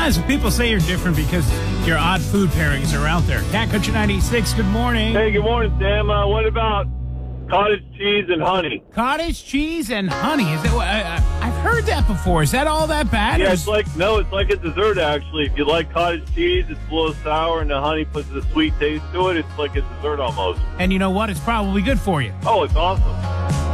Sometimes people say you're different because your odd food pairings are out there. Cat Country 96, good morning. Hey, good morning, Sam. What about cottage cheese and honey? Cottage cheese and honey. Is it? I've heard that before. Is that all that bad? Yeah, it's like a dessert, actually. If you like cottage cheese, it's a little sour, and the honey puts a sweet taste to it. It's like a dessert almost. And you know what? It's probably good for you. Oh, it's awesome.